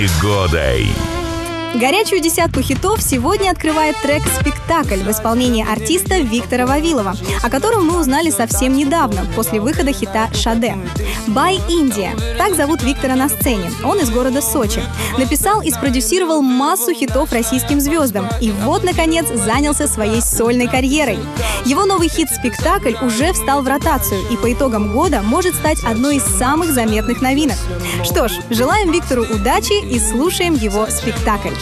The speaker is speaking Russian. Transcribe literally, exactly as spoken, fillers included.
Годой. Горячую десятку хитов сегодня открывает трек «Спектакль» в исполнении артиста Виктора Вавилова, о котором мы узнали совсем недавно, после выхода хита «Шаде». «By India» — так зовут Виктора на сцене. Он из города Сочи. Написал и спродюсировал массу хитов российским звездам. И вот, наконец, занялся своей сольной карьерой. Его новый хит «Спектакль» уже встал в ротацию и по итогам года может стать одной из самых заметных новинок. Что ж, желаем Виктору удачи и слушаем его «Спектакль».